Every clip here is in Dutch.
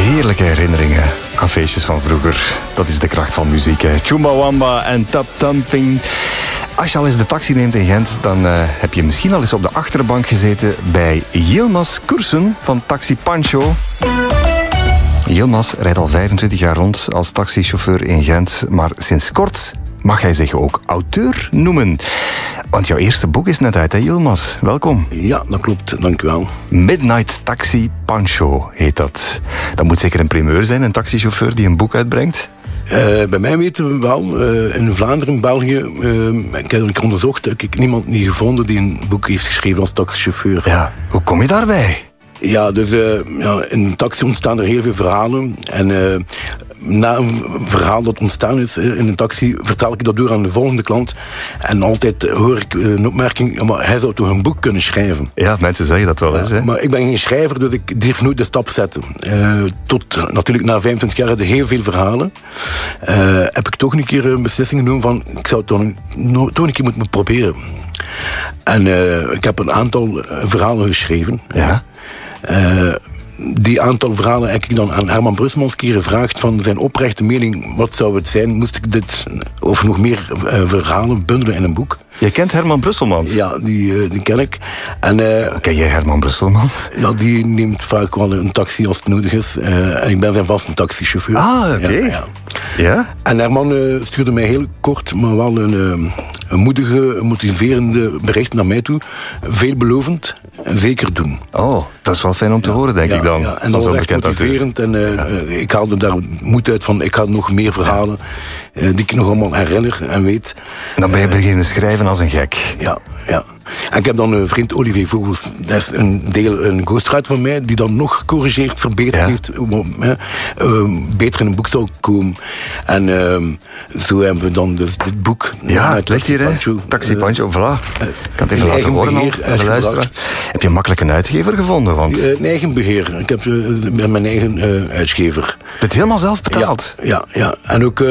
Heerlijke herinneringen aan feestjes van vroeger. Dat is de kracht van muziek. Chumbawamba en Tap Thumping. Als je al eens de taxi neemt in Gent, dan heb je misschien al eens op de achterbank gezeten bij Yilmaz Kursun van Taxi Pancho. Yilmaz rijdt al 25 jaar rond als taxichauffeur in Gent, maar sinds kort mag hij zich ook auteur noemen. Want jouw eerste boek is net uit, hè, Yilmaz? Welkom. Ja, dat klopt. Dank u wel. Midnight Taxi Pancho heet dat. Dat moet zeker een primeur zijn, een taxichauffeur die een boek uitbrengt? Bij mij weten we wel, in Vlaanderen, België, ik heb onderzocht, heb ik niemand niet gevonden die een boek heeft geschreven als taxichauffeur. Ja, hoe kom je daarbij? Ja, dus in een taxi ontstaan er heel veel verhalen. En na een verhaal dat ontstaan is in een taxi, vertel ik dat door aan de volgende klant. En altijd hoor ik een opmerking, ja, maar hij zou toch een boek kunnen schrijven? Ja, mensen zeggen dat wel eens. Hè? Maar ik ben geen schrijver, dus ik durf nooit de stap zetten. Tot natuurlijk na 25 jaar hadden heel veel verhalen. Heb ik toch een keer een beslissing genomen van, ik zou het toch een keer moeten proberen. En ik heb een aantal verhalen geschreven. Ja. Die aantal verhalen heb ik dan aan Herman Brusselmans keer gevraagd van zijn oprechte mening. Wat zou het zijn? Moest ik dit of nog meer verhalen bundelen in een boek? Je kent Herman Brusselmans? Ja, die ken ik. En, ken jij Herman Brusselmans? Ja, die neemt vaak wel een taxi als het nodig is. En ik ben zijn vaste taxichauffeur. Ah, oké. Ja? En Herman stuurde mij heel kort, maar wel een moedige, motiverende bericht naar mij toe. Veelbelovend. Zeker doen. Oh, dat is wel fijn om te horen, denk ik dan. Ja. En dat was echt motiverend. En ik haalde daar moed uit van, ik had nog meer verhalen die ik nog allemaal herinner en weet. En dan ben je beginnen schrijven als een gek. Ja. En ik heb dan een vriend, Olivier Vogels, dat is een ghostwriter van mij, die dan nog gecorrigeerd, verbeterd heeft, beter in een boek zou komen. En zo hebben we dan dus dit boek. Ja, het ligt hier, hè? Taxi Pancho, voilà. Ik kan het even laten horen al, de luisteraar. Heb je een makkelijk een uitgever gevonden? Want... Een eigen beheer. Ik heb mijn eigen uitgever. Je hebt het helemaal zelf betaald? Ja. En ook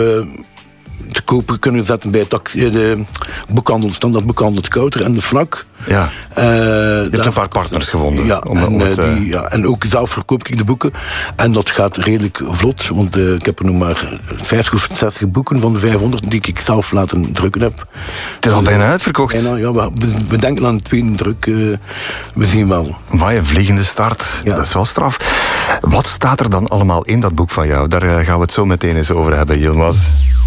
te kopen kunnen zetten bij de boekhandel, standaard boekhandel te Kouter en de Vlak. Ja. Je hebt een paar partners gevonden. Ja, en ook zelf verkoop ik de boeken. En dat gaat redelijk vlot, want ik heb er nog maar 50 of 60 boeken van de 500 die ik zelf laten drukken heb. Het is al bijna uitverkocht. Bijna, ja, we denken aan de tweede druk. We zien wel. Maar een vliegende start, dat is wel straf. Wat staat er dan allemaal in dat boek van jou? Daar gaan we het zo meteen eens over hebben, Yilmaz.